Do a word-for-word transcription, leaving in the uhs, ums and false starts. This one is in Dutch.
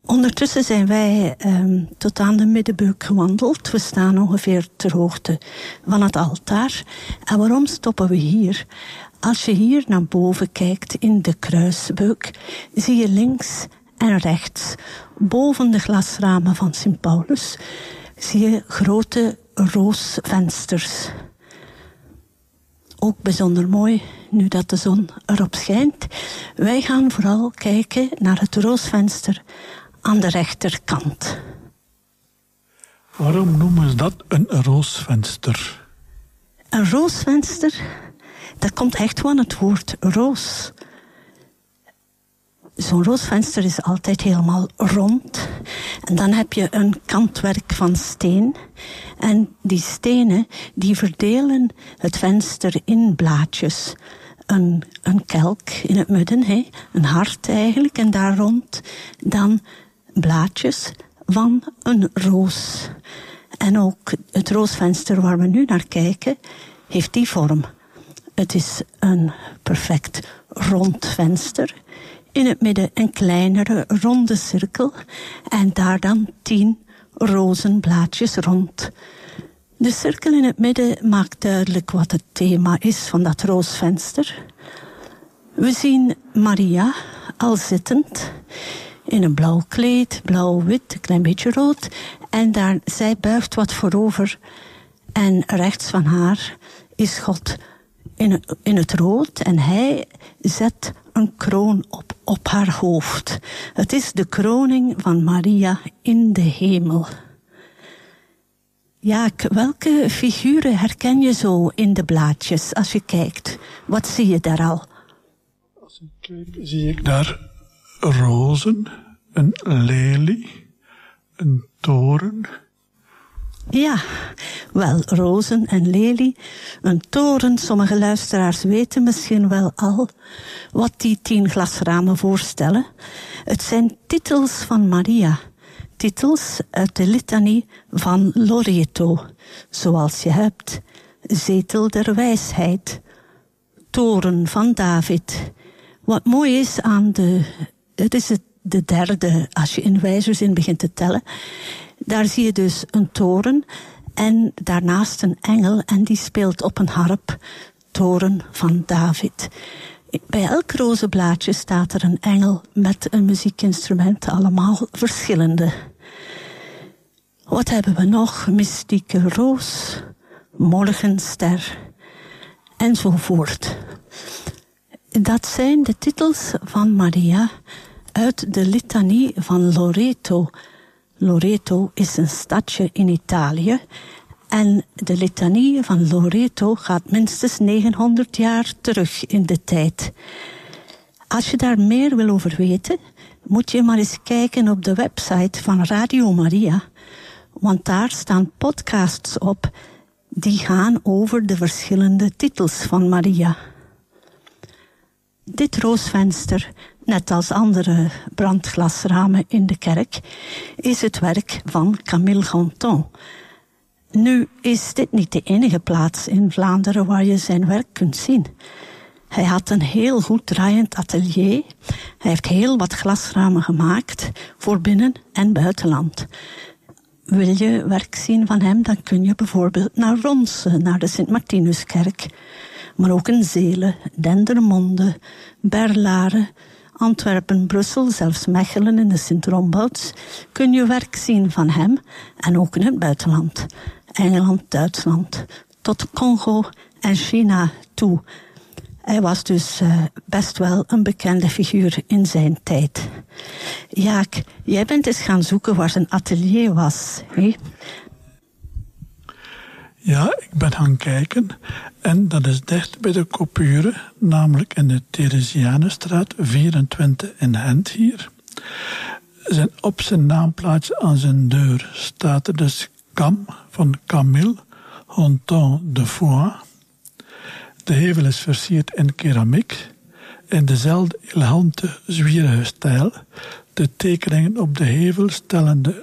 Ondertussen zijn wij um, tot aan de middenbeuk gewandeld. We staan ongeveer ter hoogte van het altaar. En waarom stoppen we hier? Als je hier naar boven kijkt in de kruisbeuk, zie je links en rechts, boven de glasramen van Sint Paulus, zie je grote roosvensters. Ook bijzonder mooi, nu dat de zon erop schijnt. Wij gaan vooral kijken naar het roosvenster aan de rechterkant. Waarom noemen ze dat een roosvenster? Een roosvenster, dat komt echt van het woord roos. Zo'n roosvenster is altijd helemaal rond. En dan heb je een kantwerk van steen. En die stenen, die verdelen het venster in blaadjes. Een, een kelk in het midden, he, een hart eigenlijk. En daar rond dan blaadjes van een roos. En ook het roosvenster waar we nu naar kijken, heeft die vorm. Het is een perfect rond venster. In het midden een kleinere ronde cirkel. En daar dan tien rozenblaadjes rond. De cirkel in het midden maakt duidelijk wat het thema is van dat roosvenster. We zien Maria al zittend. In een blauw kleed, blauw-wit, een klein beetje rood. En daar, zij buigt wat voorover. En rechts van haar is God in het, in het rood. En hij zet een kroon op, op haar hoofd. Het is de kroning van Maria in de hemel. Jaak, welke figuren herken je zo in de blaadjes als je kijkt? Wat zie je daar al? Als ik kijk, zie ik daar rozen, een lelie, een toren. Ja, wel, rozen en lelie, een toren. Sommige luisteraars weten misschien wel al wat die tien glasramen voorstellen. Het zijn titels van Maria. Titels uit de litanie van Loreto. Zoals je hebt, zetel der wijsheid, toren van David. Wat mooi is aan de... Het is het, de derde, als je in wijzerzin begint te tellen. Daar zie je dus een toren en daarnaast een engel en die speelt op een harp, toren van David. Bij elk rozenblaadje staat er een engel met een muziekinstrument, allemaal verschillende. Wat hebben we nog? Mystieke roos, morgenster enzovoort. Dat zijn de titels van Maria uit de litanie van Loreto. Loreto is een stadje in Italië. En de litanie van Loreto gaat minstens negenhonderd jaar terug in de tijd. Als je daar meer wil over weten, moet je maar eens kijken op de website van Radio Maria. Want daar staan podcasts op die gaan over de verschillende titels van Maria. Dit roosvenster, net als andere brandglasramen in de kerk, is het werk van Camille Ganton. Nu is dit niet de enige plaats in Vlaanderen waar je zijn werk kunt zien. Hij had een heel goed draaiend atelier. Hij heeft heel wat glasramen gemaakt voor binnen- en buitenland. Wil je werk zien van hem, dan kun je bijvoorbeeld naar Ronse, naar de Sint-Martinuskerk. Maar ook in Zelen, Dendermonde, Berlaren, Antwerpen, Brussel, zelfs Mechelen in de Sint-Rombouts, kun je werk zien van hem en ook in het buitenland. Engeland, Duitsland, tot Congo en China toe. Hij was dus uh, best wel een bekende figuur in zijn tijd. Jaak, jij bent eens gaan zoeken waar zijn atelier was, hè? Ja, ik ben gaan kijken en dat is dicht bij de Coupure, namelijk in de Theresianenstraat vierentwintig in Gent hier. Zijn, op zijn naamplaatje aan zijn deur staat er dus Cam van Camille Ganton de Foix. De hevel is versierd in keramiek in dezelfde elegante zwierige stijl. De tekeningen op de hevel stellen de